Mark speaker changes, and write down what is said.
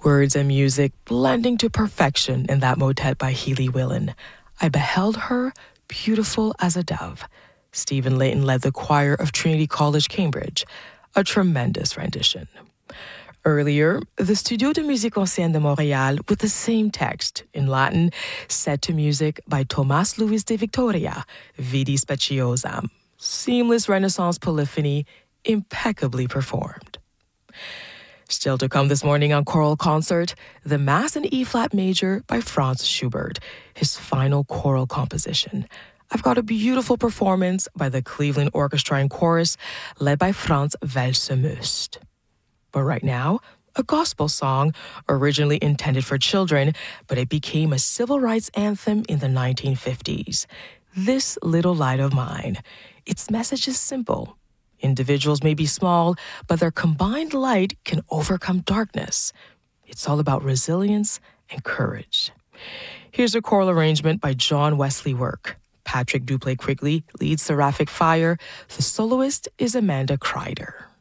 Speaker 1: Words and music blending to perfection in that motet by Healy Willan. I beheld her, beautiful as a dove. Stephen Layton led the choir of Trinity College, Cambridge. A tremendous rendition. Earlier, the Studio de Musique Ancienne de Montréal with the same text in Latin, set to music by Tomás Luis de Victoria, Vidi Speciosam. Seamless Renaissance polyphony, impeccably performed. Still to come this morning on Choral Concert, the Mass in E-flat major by Franz Schubert, his final choral composition. I've got a beautiful performance by the Cleveland Orchestra and Chorus, led by Franz Welssemuth. But right now, a gospel song originally intended for children, but it became a civil rights anthem in the 1950s. This Little Light of Mine. Its message is simple. Individuals may be small, but their combined light can overcome darkness. It's all about resilience and courage. Here's a choral arrangement by John Wesley Work. Patrick Duplay Quigley leads Seraphic Fire. The soloist is Amanda Kreider.